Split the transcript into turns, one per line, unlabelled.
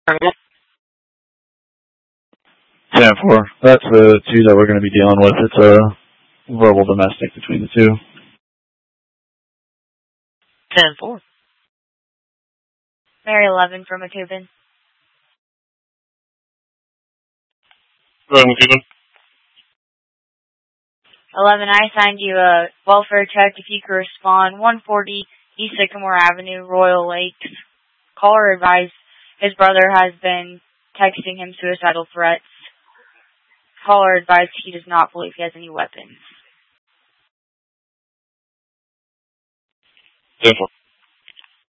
10-4. That's the two that we're going to be dealing with. It's a verbal domestic between the two.
10-4.
Mary 11 from Matubin.
Go ahead, Matubin.
11, I assigned you a welfare check if you could respond. 140 East Sycamore Avenue, Royal Lakes. Caller advised his brother has been texting him suicidal threats. Caller advised he does not believe he has any weapons.
10-4.